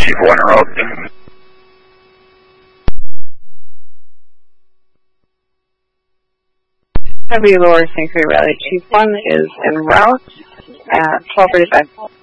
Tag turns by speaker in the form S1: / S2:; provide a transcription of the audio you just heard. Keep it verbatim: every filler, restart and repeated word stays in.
S1: Chief one en route.
S2: Heavy Lower Saint Croix Rally. Chief one is en route at twelve thirty-five.